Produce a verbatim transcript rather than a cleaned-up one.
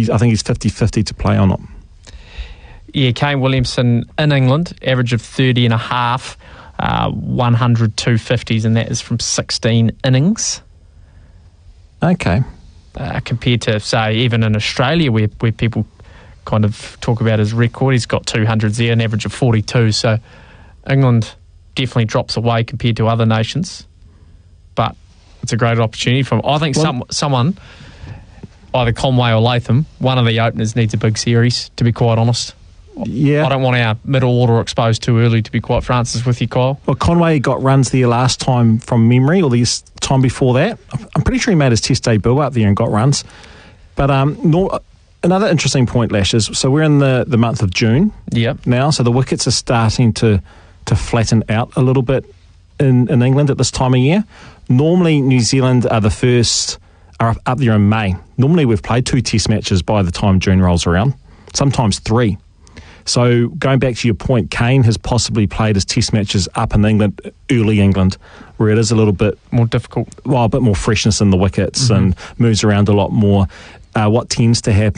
he's, I think he's fifty-fifty to play or not. Yeah, Kane Williamson in England, average of thirty and a half, uh, one hundred two fifties, and that is from sixteen innings. Okay. Uh, compared to, say, even in Australia, where, where people kind of talk about his record, he's got two hundreds there, an average of forty-two. So England definitely drops away compared to other nations. But it's a great opportunity for him. I think well, some someone, either Conway or Latham, one of the openers needs a big series, to be quite honest. Yeah. I don't want our middle order exposed too early, to be quite francis with you, Kyle. Well, Conway got runs there last time from memory, or the time before that. I'm pretty sure he made his test debut up there and got runs. But um, no, another interesting point, Lash, is so we're in the, the month of June yep. now, so the wickets are starting to, to flatten out a little bit in, in England at this time of year. Normally, New Zealand are the first, are up there in May. Normally, we've played two test matches by the time June rolls around, sometimes three. So going back to your point, Kane has possibly played his test matches up in England, early England, where it is a little bit more difficult, well, a bit more freshness in the wickets mm-hmm. and moves around a lot more. Uh, what tends to happen